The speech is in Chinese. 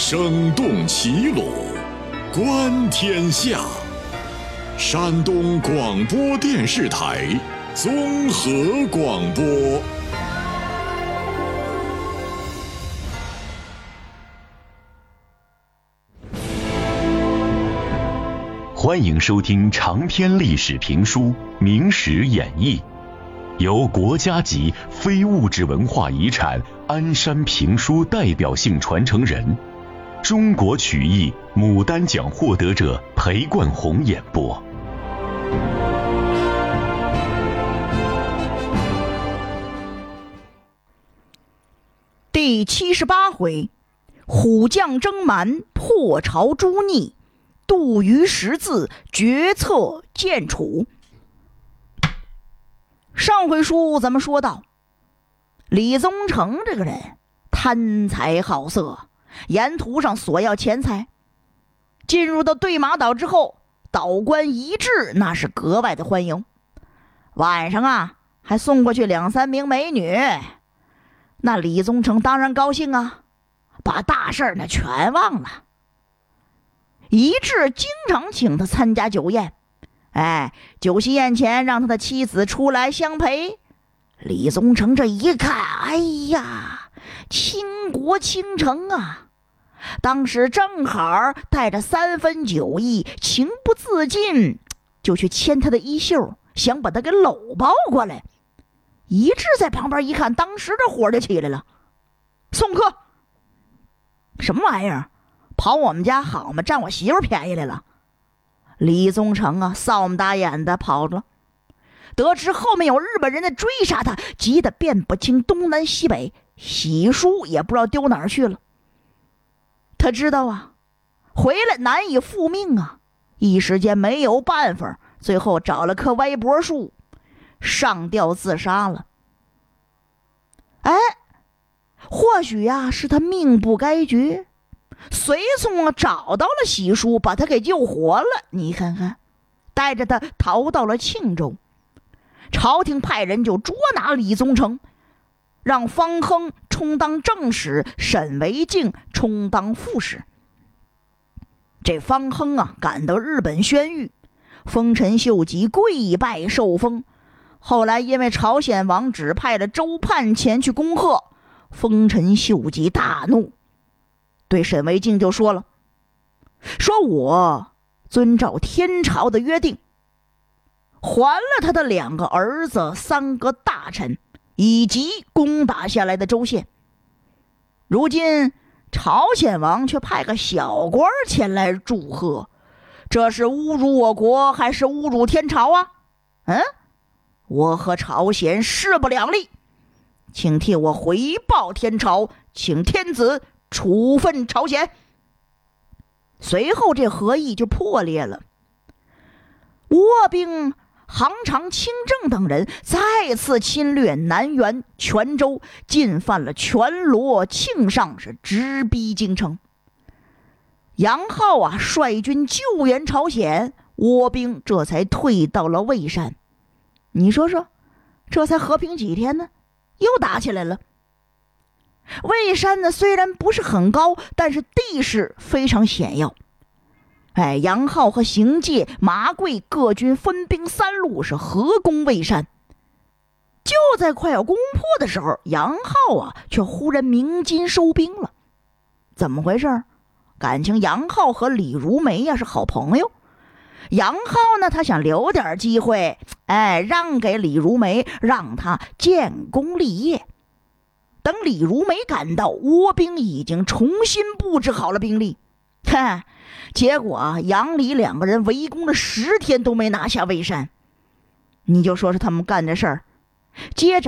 声动齐鲁，观天下。山东广播电视台综合广播。 欢迎收听长篇历史评书《明史演义》，由国家级非物质文化遗产鞍山评书代表性传承人、中国曲艺牡丹奖获得者裴冠宏演播。 第78回，虎将征蛮，破巢诛逆，杜鱼识字，决策见楚。上回书咱们说到，李宗成这个人贪财好色，沿途上索要钱财。进入到对马岛之后，岛官一致那是格外的欢迎。晚上还送过去2-3名美女。那李宗成当然高兴把大事呢全忘了。一致经常请他参加酒宴，酒席宴前让他的妻子出来相陪。李宗成这一看，哎呀，倾国倾城当时正好带着3分酒意，情不自禁就去牵他的衣袖，想把他给搂抱过来。一致在旁边一看，当时这火就起来了。送客什么玩意儿？跑我们家好吗？占我媳妇便宜来了。李宗成扫么打眼的跑了。得知后面有日本人在追杀他，急得辨不清东南西北，喜书也不知道丢哪儿去了。他知道回来难以复命一时间没有办法，最后找了棵歪脖树上吊自杀了。或许是他命不该绝，随从找到了喜书，把他给救活了。你看看，带着他逃到了庆州。朝廷派人就捉拿李宗成，让方亨充当正使，沈惟敬充当副使。这方亨赶到日本宣谕，丰臣秀吉跪拜受封。后来因为朝鲜王指派了周盼前去恭贺，丰臣秀吉大怒，对沈惟敬就说了，说我遵照天朝的约定，还了他的2个儿子、3个大臣，以及攻打下来的州县。如今朝鲜王却派个小官前来祝贺，这是侮辱我国还是侮辱天朝我和朝鲜势不两立，请替我回报天朝，请天子处分朝鲜。随后这和议就破裂了。倭兵行长清正等人再次侵略南原、泉州，进犯了全罗、庆尚，是直逼京城。杨浩率军救援朝鲜，倭兵这才退到了蔚山。你说说，这才和平几天呢，又打起来了。蔚山呢虽然不是很高，但是地势非常险要。杨浩和邢介、麻贵各军分兵3路，是合攻蔚山。就在快要攻破的时候，杨浩却忽然鸣金收兵了。怎么回事？感情杨浩和李如梅是好朋友。杨浩呢，他想留点机会，让给李如梅，让他建功立业。等李如梅赶到，倭兵已经重新布置好了兵力。结果杨李2个人围攻了10天都没拿下蔚山。你就说是他们干的事儿。接着